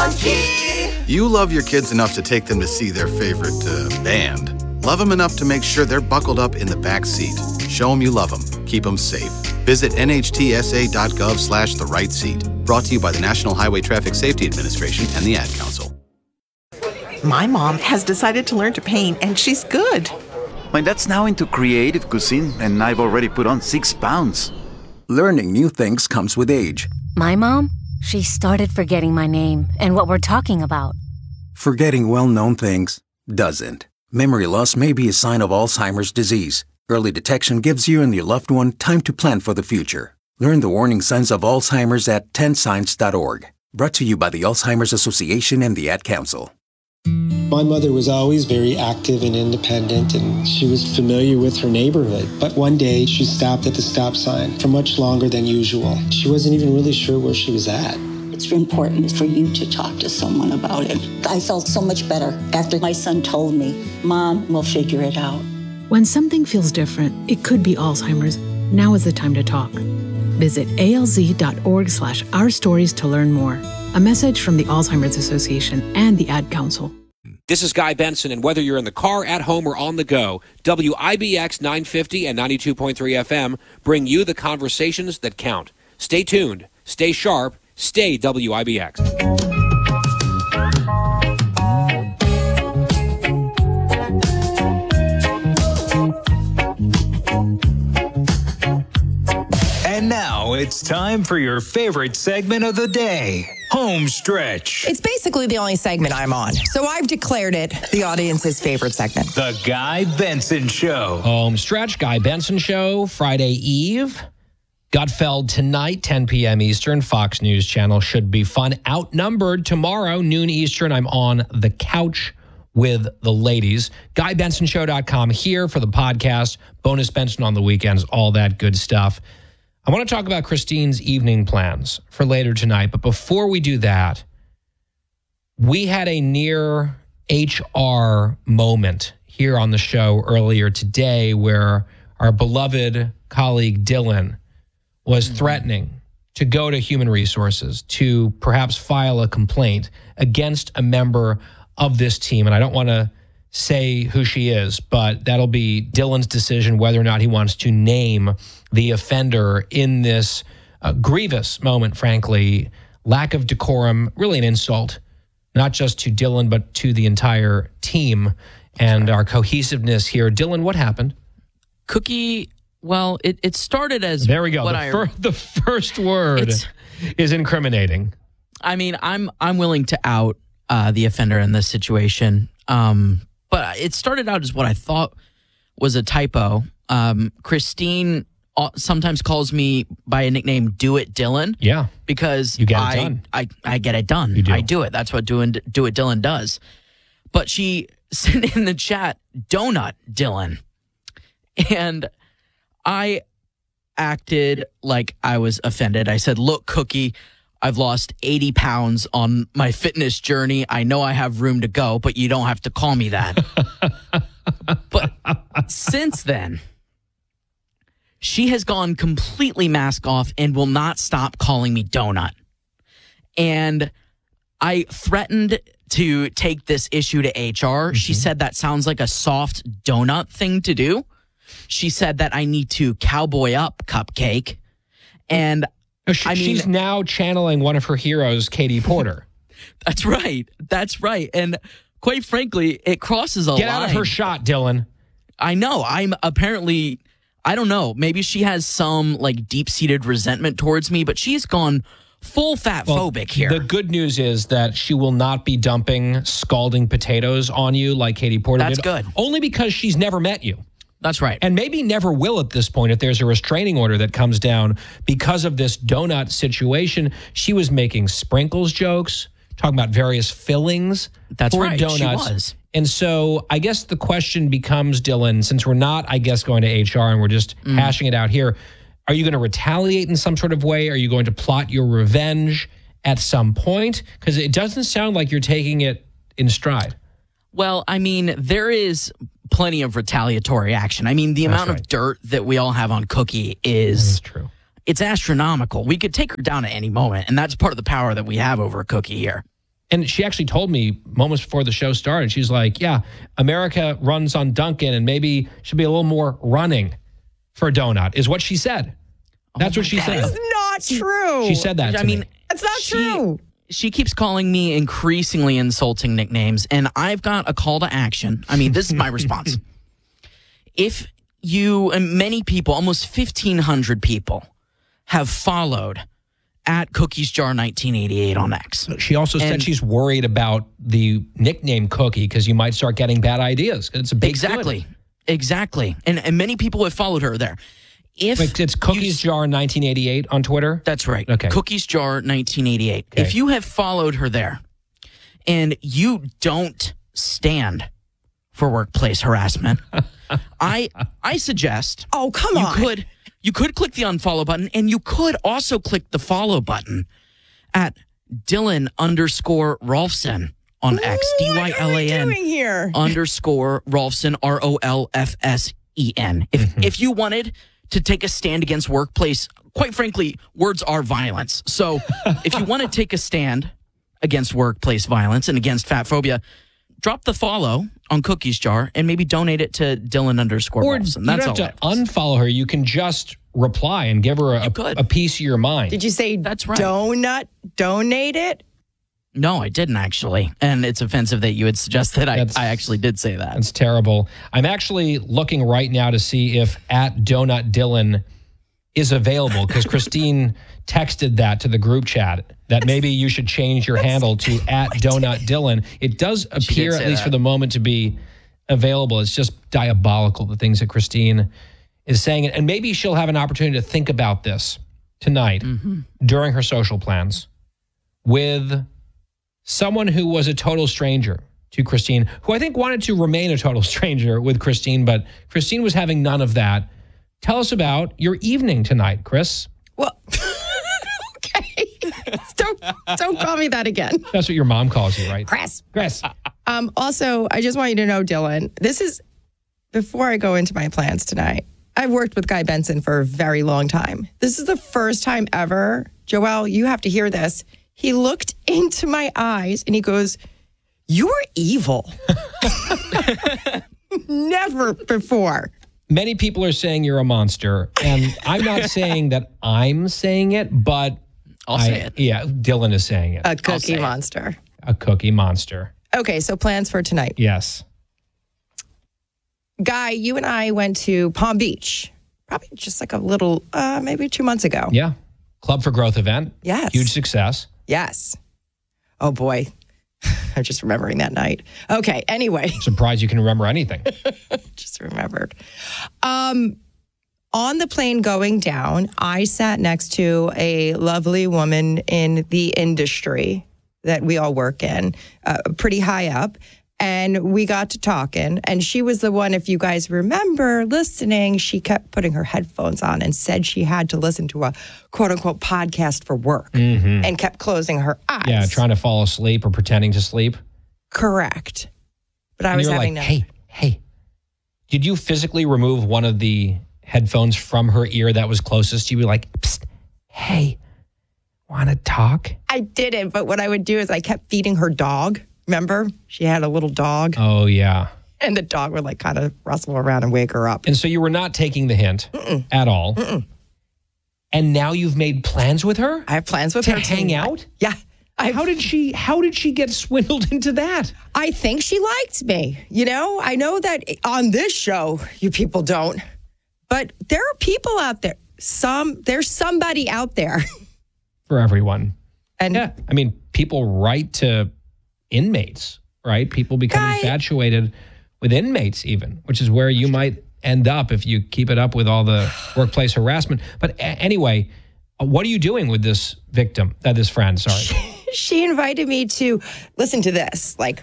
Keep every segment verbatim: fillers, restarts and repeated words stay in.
monkey. You love your kids enough to take them to see their favorite uh, band. Love them enough to make sure they're buckled up in the back seat. Show them you love them. Keep them safe. Visit nhtsa.gov slash the right seat. Brought to you by the National Highway Traffic Safety Administration and the Ad Council. My mom has decided to learn to paint, and she's good. My dad's now into creative cuisine, and I've already put on six pounds. Learning new things comes with age. My mom, she started forgetting my name and what we're talking about. Forgetting well-known things doesn't. Memory loss may be a sign of Alzheimer's disease. Early detection gives you and your loved one time to plan for the future. Learn the warning signs of Alzheimer's at ten signs dot org. Brought to you by the Alzheimer's Association and the Ad Council. My mother was always very active and independent, and she was familiar with her neighborhood. But one day, she stopped at the stop sign for much longer than usual. She wasn't even really sure where she was at. It's important for you to talk to someone about it. I felt so much better after my son told me, Mom, we'll figure it out. When something feels different, it could be Alzheimer's. Now is the time to talk. Visit alz.org slash our stories to learn more. A message from the Alzheimer's Association and the Ad Council. This is Guy Benson, and whether you're in the car, at home, or on the go, W I B X nine fifty and ninety-two point three F M bring you the conversations that count. Stay tuned, stay sharp, stay W I B X. And now it's time for your favorite segment of the day, Home Stretch. It's basically the only segment I'm on, so I've declared it the audience's favorite segment. The Guy Benson Show. Home Stretch, Guy Benson Show, Friday Eve. Gutfeld tonight, ten p.m. Eastern. Fox News Channel should be fun. Outnumbered tomorrow, noon Eastern. I'm on the couch with the ladies. Guy Benson Show dot com here for the podcast. Bonus Benson on the weekends, all that good stuff. I want to talk about Christine's evening plans for later tonight. But before we do that, we had a near H R moment here on the show earlier today where our beloved colleague Dylan was mm-hmm. threatening to go to Human Resources to perhaps file a complaint against a member of this team. And I don't want to say who she is, but that'll be Dylan's decision whether or not he wants to name the offender in this uh, grievous moment, frankly. Lack of decorum, really an insult, not just to Dylan, but to the entire team and our cohesiveness here. Dylan, what happened? Cookie, well, it, it started as... There we go. What The, I, fir- the first word is incriminating. I mean, I'm I'm willing to out uh, the offender in this situation. Um, but it started out as what I thought was a typo. Um, Christine sometimes calls me by a nickname Do It Dylan. Yeah. Because you get it I, done. I, I get it done. You do. I do it. That's what doing Do It Dylan does. But she sent in the chat, Donut Dylan. And I acted like I was offended. I said, look, Cookie, I've lost eighty pounds on my fitness journey. I know I have room to go, but you don't have to call me that. But since then, she has gone completely mask off and will not stop calling me Donut. And I threatened to take this issue to H R. Mm-hmm. She said that sounds like a soft donut thing to do. She said that I need to cowboy up Cupcake. And no, she, I mean, she's now channeling one of her heroes, Katie Porter. That's right. That's right. And quite frankly, it crosses a line. Get out of her shot, Dylan. I know. I'm apparently, I don't know, maybe she has some like deep-seated resentment towards me, but she's gone full fat phobic well, here. The good news is that she will not be dumping scalding potatoes on you like Katie Porter That's did. That's good. Only because she's never met you. That's right. And maybe never will at this point if there's a restraining order that comes down because of this donut situation. She was making sprinkles jokes, talking about various fillings That's for right, donuts. She was. And so I guess the question becomes, Dylan, since we're not, I guess, going to H R and we're just mm. hashing it out here, are you going to retaliate in some sort of way? Are you going to plot your revenge at some point? Because it doesn't sound like you're taking it in stride. Well, I mean, there is plenty of retaliatory action. I mean, the That's amount right. of dirt that we all have on Cookie is That's true. It's astronomical. We could take her down at any moment, and that's part of the power that we have over Cookie here. And she actually told me moments before the show started, she's like, yeah, America runs on Dunkin' and maybe should be a little more running for a donut, is what she said. That's what she That said. is not true. She said that to I mean, me. It's not she, true. She keeps calling me increasingly insulting nicknames, and I've got a call to action. I mean, this is my response. If you, and many people, almost fifteen hundred people, have followed at Cookies Jar nineteen eighty-eight on X. She also said And- she's worried about the nickname Cookie because you might start getting bad ideas. It's a big Exactly. Exactly. And, and many people have followed her there. If Wait, it's Cookies Jar nineteen eighty-eight on Twitter? That's right. Okay. Cookies Jar nineteen eighty-eight. Okay. If you have followed her there and you don't stand for workplace harassment, I I suggest Oh, come you on. could you could click the unfollow button, and you could also click the follow button at Dylan underscore Rolfson on X. D Y L A N doing here? underscore Rolfson, R O L F S E N. If Mm-hmm. if you wanted to take a stand against workplace, quite frankly, words are violence. So if you want to take a stand against workplace violence and against fat phobia, drop the follow on Cookies Jar and maybe donate it to Dylan underscore Or Rolfson. you That's don't all. have to unfollow her. You can just reply and give her a, a piece of your mind. Did you say That's right. donut, donate it? No, I didn't actually. And it's offensive that you would suggest that I, That's- I actually did say that. That's terrible. I'm actually looking right now to see if at Donut Dylan is available because Christine texted that to the group chat that maybe you should change your handle to at Donut Dylan. It does appear, say at least that. for the moment, to be available. It's just diabolical, the things that Christine is saying. And maybe she'll have an opportunity to think about this tonight during her social plans with someone who was a total stranger to Christine, who I think wanted to remain a total stranger with Christine, but Christine was having none of that. Tell us about your evening tonight, Chris. Well, okay. don't don't call me that again. That's what your mom calls you, right? Chris. Chris. Um, also, I just want you to know, Dylan, this is before I go into my plans tonight. I've worked with Guy Benson for a very long time. This is the first time ever, Joelle, you have to hear this. He looked into my eyes and he goes, "You are evil." Never before. Many people are saying you're a monster, and I'm not saying that I'm saying it, but I'll I- say it. Yeah, Dylan is saying it. A say cookie it. monster. A cookie monster. Okay, so plans for tonight. Yes. Guy, you and I went to Palm Beach, probably just like a little, uh, maybe two months ago. Yeah. Club for Growth event. Yes. Huge success. Yes. Oh boy. I'm just remembering that night. Okay, anyway, Surprised you can remember anything. just remembered. Um, on the plane going down, I sat next to a lovely woman in the industry that we all work in, uh, pretty high up. And we got to talking. And she was the one, if you guys remember listening, she kept putting her headphones on and said she had to listen to a quote unquote podcast for work Mhm. and kept closing her eyes. Yeah, trying to fall asleep or pretending to sleep. Correct. But I And was you're having like, no. hey, hey, did you physically remove one of the headphones from her ear that was closest to you? Like, psst, hey, want to talk? I didn't, but what I would do is I kept feeding her dog. Remember? She had a little dog, Oh, yeah. and the dog would like kind of rustle around and wake her up. And so you were not taking the hint Mm-mm. at all. Mm-mm. And now you've made plans with her I have plans with to her hang tonight. out? Yeah. I, How did she how did she get swindled into that? I think she liked me. You know, I know that on this show, you people don't, but there are people out there. Some, there's somebody out there. For everyone. And Yeah. I mean, people write to inmates, right? People become Guy- infatuated with inmates even, which is where you might end up if you keep it up with all the workplace harassment. But a- anyway, uh, what are you doing with this victim, uh, this friend, sorry? she invited me to listen to this, like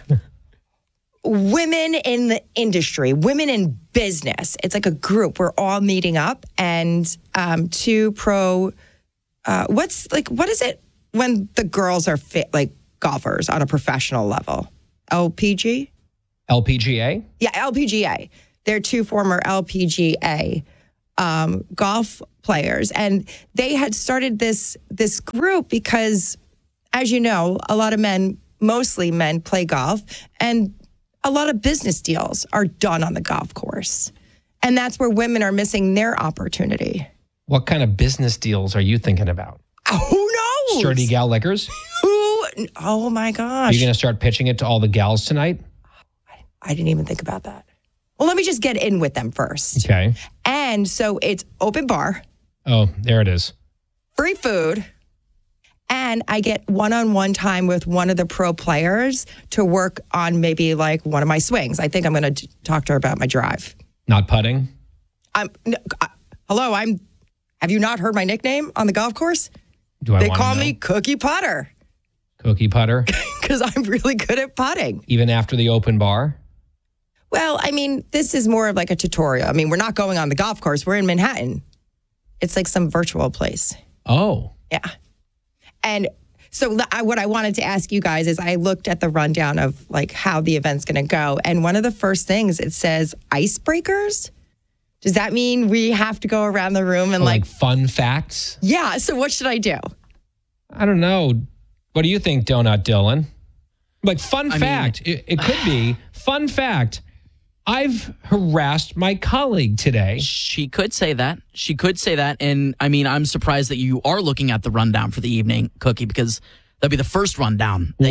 women in the industry, women in business. It's like a group. We're all meeting up, and um, two pro. Uh, what's like? What is it when the girls are fit, like golfers on a professional level? L P G. L P G A? Yeah, L P G A. They're two former L P G A um, golf players, and they had started this this group because, as you know, a lot of men mostly men play golf, and a lot of business deals are done on the golf course. And that's where women are missing their opportunity. What kind of business deals are you thinking about? Who knows? Sturdy gal liquors? Who? Oh my gosh. Are you going to start pitching it to all the gals tonight? I didn't even think about that. Well, let me just get in with them first. Okay. And so it's open bar. Oh, there it is. Free food. And I get one-on-one time with one of the pro players to work on maybe like one of my swings. I think I'm going to talk to her about my drive. Not putting? I'm. No, I, hello, I'm. Have you not heard my nickname on the golf course? Do I They wanna call know? me Cookie Putter Cookie putter? because I'm really good at putting. Even after the open bar? Well, I mean, this is more of like a tutorial. I mean, we're not going on the golf course. We're in Manhattan. It's like some virtual place. Oh. Yeah. And so I, what I wanted to ask you guys is I looked at the rundown of like how the event's going to go. And one of the first things, it says icebreakers. Does that mean we have to go around the room and like, like, fun facts? yeah. So what should I do? I don't know. What do you think, Donut Dylan? Like, fun I fact. it, it could be fun fact. I've harassed my colleague today. She could say that. She could say that. And I mean, I'm surprised that you are looking at the rundown for the evening, Cookie, because that'd be the first rundown. That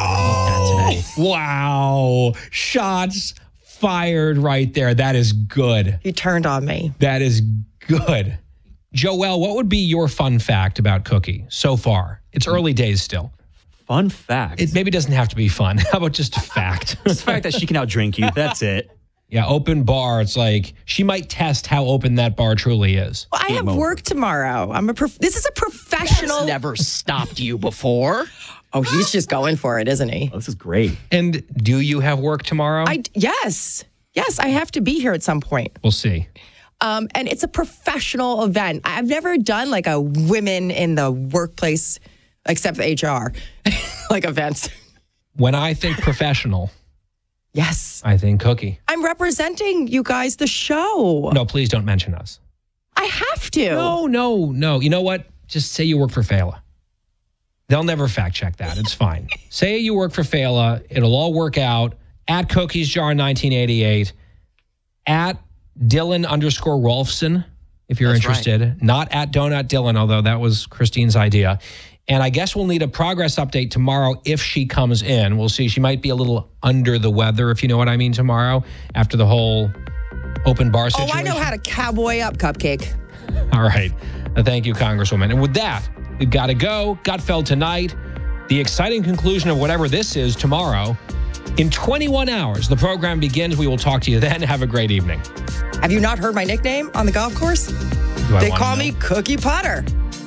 Wow. You today. Wow. Shots fired right there. That is good. You turned on me. That is good. Joelle, what would be your fun fact about Cookie so far? It's early days still. Fun fact. It maybe doesn't have to be fun. How about just a fact? It's the fact that she can outdrink you. That's it. Yeah, open bar. It's like she might test how open that bar truly is. Well, I have work tomorrow. I'm a. Prof- this is a professional. That's never stopped you before. Oh, he's just going for it, isn't he? Oh, this is great. And do you have work tomorrow? I yes, yes. I have to be here at some point. We'll see. Um, and it's a professional event. I've never done like a women in the workplace, except H R, like events. When I think professional, yes, I think Cookie. I'm representing you guys, the show. No, please don't mention us. I have to. No, no, no. You know what? Just say you work for Fela. They'll never fact check that. It's fine. Say you work for Fela. It'll all work out. At Cookies Jar nineteen eighty-eight. At Dylan underscore Rolfson, if you're That's interested. right. Not at Donut Dylan, although that was Christine's idea. And I guess we'll need a progress update tomorrow if she comes in. We'll see. She might be a little under the weather, if you know what I mean, tomorrow after the whole open bar situation. Oh, I know how to cowboy up, Cupcake. All right. Uh, Thank you, Congresswoman. And with that, we've got to go. Gutfeld tonight. The exciting conclusion of whatever this is tomorrow. In twenty-one hours, the program begins. We will talk to you then. Have a great evening. Have you not heard my nickname on the golf course? Do I They wanna call know? me Cookie Putter.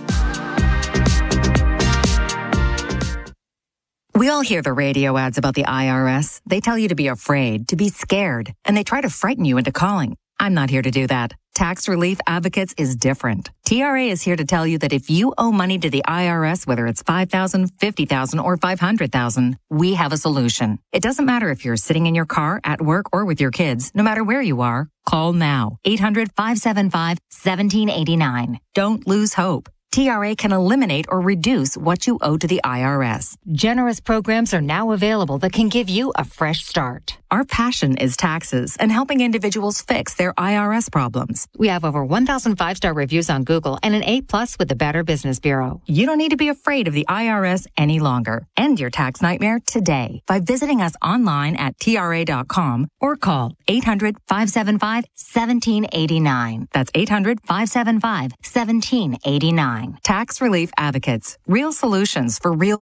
We all hear the radio ads about the I R S. They tell you to be afraid, to be scared, and they try to frighten you into calling. I'm not here to do that. Tax Relief Advocates is different. T R A is here to tell you that if you owe money to the I R S, whether it's five thousand dollars, fifty thousand dollars, or five hundred thousand dollars, we have a solution. It doesn't matter if you're sitting in your car, at work, or with your kids. No matter where you are, call now. eight hundred, five seven five, one seven eight nine. Don't lose hope. T R A can eliminate or reduce what you owe to the I R S. Generous programs are now available that can give you a fresh start. Our passion is taxes and helping individuals fix their I R S problems. We have over one thousand five-star reviews on Google and an A plus with the Better Business Bureau. You don't need to be afraid of the I R S any longer. End your tax nightmare today by visiting us online at T R A dot com or call eight hundred, five seven five, one seven eight nine. That's eight hundred, five seven five, one seven eight nine. Tax Relief Advocates. Real solutions for real.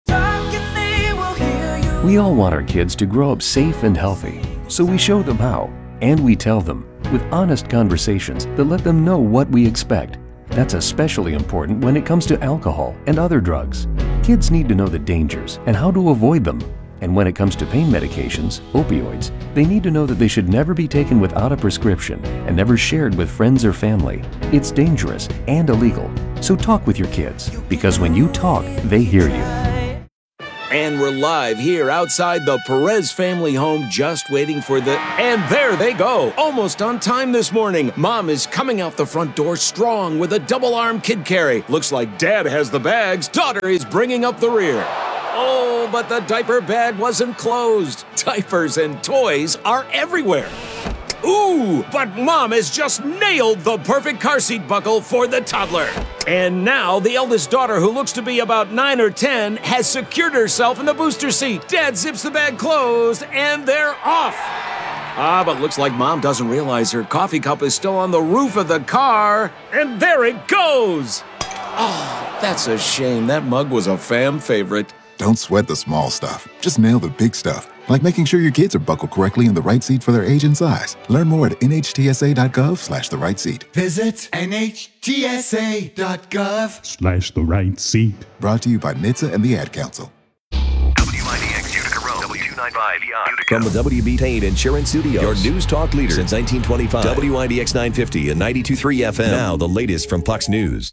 We all want our kids to grow up safe and healthy, so we show them how, and we tell them with honest conversations that let them know what we expect. That's especially important when it comes to alcohol and other drugs. Kids need to know the dangers and how to avoid them. And when it comes to pain medications, opioids, they need to know that they should never be taken without a prescription and never shared with friends or family. It's dangerous and illegal. So talk with your kids, because when you talk, they hear you. And we're live here outside the Perez family home, just waiting for the... And there they go! Almost on time this morning. Mom is coming out the front door strong with a double-arm kid carry. Looks like Dad has the bags. Daughter is bringing up the rear. Oh! Oh, but the diaper bag wasn't closed. Diapers and toys are everywhere. Ooh, but Mom has just nailed the perfect car seat buckle for the toddler. And now the eldest daughter, who looks to be about nine or ten, has secured herself in the booster seat. Dad zips the bag closed, and they're off. Ah, but looks like Mom doesn't realize her coffee cup is still on the roof of the car. And there it goes. Oh, that's a shame. That mug was a fam favorite. Don't sweat the small stuff. Just nail the big stuff. Like making sure your kids are buckled correctly in the right seat for their age and size. Learn more at nhtsa.gov slash the right seat. Visit nhtsa.gov Slash the right seat. Brought to you by N H T S A and the Ad Council. W I D X Utica Road, W two ninety-five From the W B Tain Insurance Studios, your news talk leader since nineteen twenty-five. W I D X nine fifty and ninety-two point three F M. Now the latest from Fox News.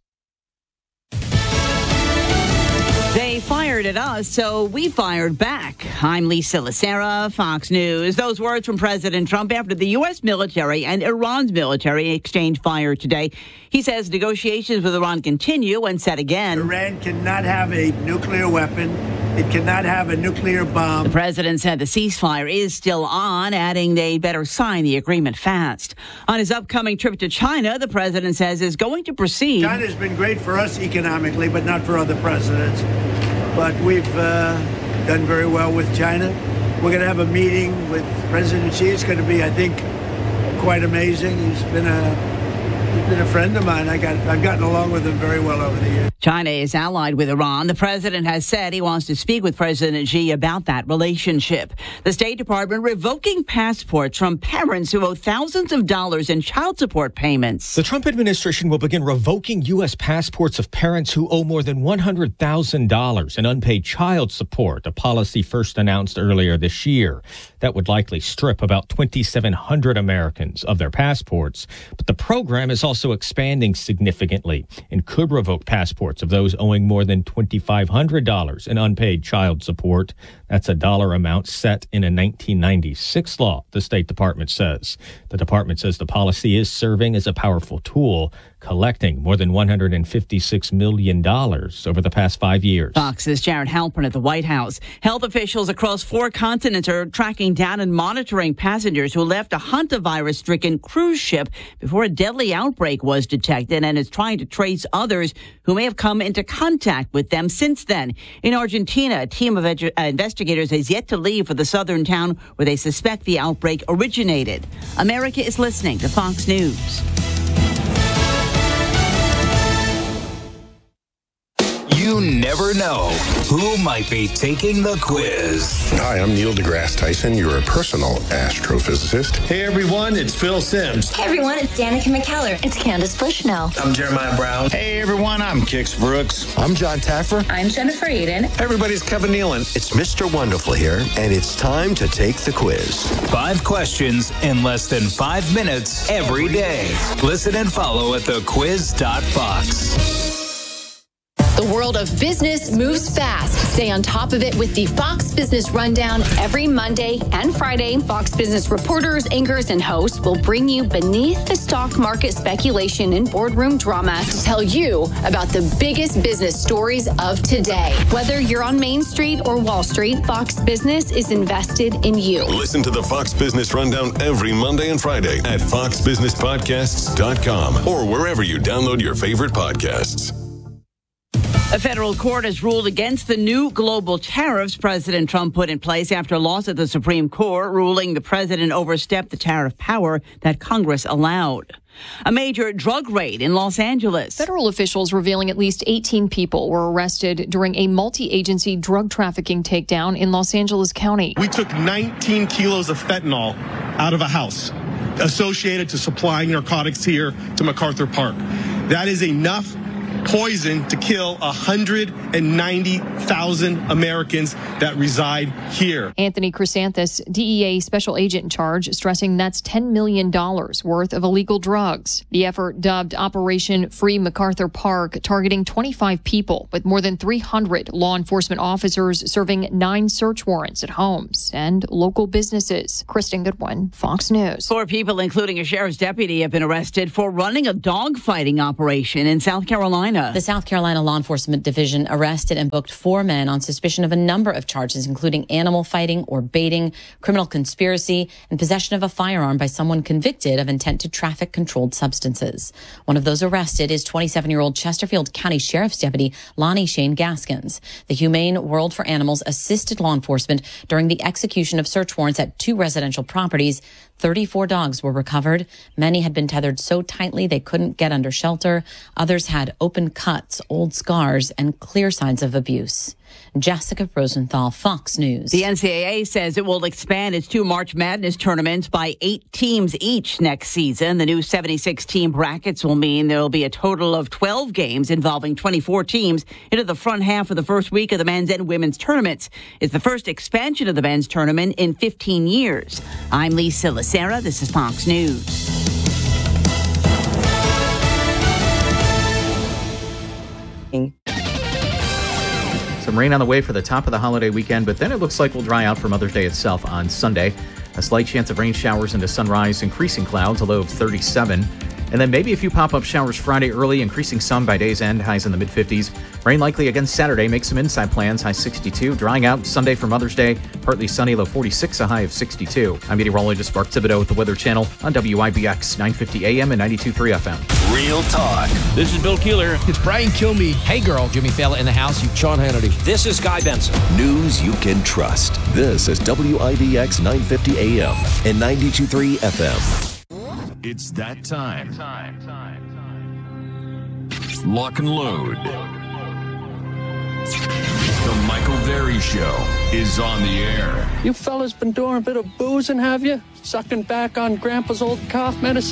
They fired at us, so we fired back. I'm Lisa Lacera, Fox News. Those words from President Trump after the U S military and Iran's military exchanged fire today. He says negotiations with Iran continue and said again, Iran cannot have a nuclear weapon. It cannot have a nuclear bomb. The president said the ceasefire is still on, adding they better sign the agreement fast. On his upcoming trip to China, the president says is going to proceed. China's been great for us economically, but not for other presidents. But we've uh, done very well with China. We're going to have a meeting with President Xi. It's going to be, I think, quite amazing. He's been a he's been a friend of mine. I got I've gotten along with him very well over the years. China is allied with Iran. The president has said he wants to speak with President Xi about that relationship. The State Department revoking passports from parents who owe thousands of dollars in child support payments. The Trump administration will begin revoking U S passports of parents who owe more than one hundred thousand dollars in unpaid child support, a policy first announced earlier this year. That would likely strip about twenty-seven hundred Americans of their passports. But the program is also expanding significantly and could revoke passports of those owing more than twenty-five hundred dollars in unpaid child support. That's a dollar amount set in a nineteen ninety-six law, the State Department says. The department says the policy is serving as a powerful tool, collecting more than one hundred fifty-six million dollars over the past five years. Fox's Jared Halpern at the White House. Health officials across four continents are tracking down and monitoring passengers who left a hantavirus-stricken cruise ship before a deadly outbreak was detected, and is trying to trace others who may have come into contact with them since then. In Argentina, a team of edu- uh, investigators has yet to leave for the southern town where they suspect the outbreak originated. America is listening to Fox News. You never know who might be taking the quiz. Hi, I'm Neil deGrasse Tyson, your personal astrophysicist. Hey everyone, it's Phil Sims. Hey everyone, it's Danica McKellar. It's Candace Bushnell. I'm Jeremiah Brown. Hey everyone, I'm Kix Brooks. I'm John Taffer. I'm Jennifer Aiden. Hey everybody, it's Kevin Nealon. It's Mister Wonderful here, and it's time to take the quiz. Five questions in less than five minutes every day. Listen and follow at the quiz dot fox. The world of business moves fast. Stay on top of it with the Fox Business Rundown every Monday and Friday. Fox Business reporters, anchors, and hosts will bring you beneath the stock market speculation and boardroom drama to tell you about the biggest business stories of today. Whether you're on Main Street or Wall Street, Fox Business is invested in you. Listen to the Fox Business Rundown every Monday and Friday at fox business podcasts dot com or wherever you download your favorite podcasts. A federal court has ruled against the new global tariffs President Trump put in place after a loss at the Supreme Court, ruling the president overstepped the tariff power that Congress allowed. A major drug raid in Los Angeles. Federal officials revealing at least eighteen people were arrested during a multi-agency drug trafficking takedown in Los Angeles County. We took nineteen kilos of fentanyl out of a house associated to supplying narcotics here to MacArthur Park. That is enough poison to kill one hundred ninety thousand Americans that reside here. Anthony Chrysanthus, D E A special agent in charge, stressing that's ten million dollars worth of illegal drugs. The effort, dubbed Operation Free MacArthur Park, targeting twenty-five people with more than three hundred law enforcement officers serving nine search warrants at homes and local businesses. Kristen Goodwin, Fox News. Four people, including a sheriff's deputy, have been arrested for running a dogfighting operation in South Carolina. Carolina. The South Carolina Law Enforcement Division arrested and booked four men on suspicion of a number of charges, including animal fighting or baiting, criminal conspiracy, and possession of a firearm by someone convicted of intent to traffic controlled substances. One of those arrested is twenty-seven-year-old Chesterfield County Sheriff's Deputy Lonnie Shane Gaskins. The Humane World for Animals assisted law enforcement during the execution of search warrants at two residential properties. thirty-four dogs were recovered. Many had been tethered so tightly they couldn't get under shelter. Others had open cuts, old scars, and clear signs of abuse. Jessica Rosenthal, Fox News. The N C double A says it will expand its two March Madness tournaments by eight teams each next season. The new seventy-six team brackets will mean there will be a total of twelve games involving twenty-four teams into the front half of the first week of the men's and women's tournaments. It's the first expansion of the men's tournament in fifteen years. I'm Lisa Lacera. This is Fox News. Some rain on the way for the top of the holiday weekend, but then it looks like we'll dry out for Mother's Day itself on Sunday. A slight chance of rain showers into sunrise, increasing clouds, a low of thirty-seven. And then maybe a few pop-up showers Friday early, increasing some by day's end, highs in the mid-fifties. Rain likely again Saturday, make some inside plans, high sixty-two. Drying out Sunday for Mother's Day, partly sunny, low forty-six, a high of sixty-two. I'm meteorologist Mark Thibodeau with the Weather Channel on W I B X nine fifty A M and ninety-two point three F M. Real talk. This is Bill Keeler. It's Brian Kilmeade. Hey, girl. Jimmy Fallon in the house. You Sean Hannity. This is Guy Benson. News you can trust. This is W I B X nine fifty A M and ninety-two point three F M. It's that time. Lock and load. The Michael Berry Show is on the air. You fellas been doing a bit of boozing, have you? Sucking back on Grandpa's old cough medicine?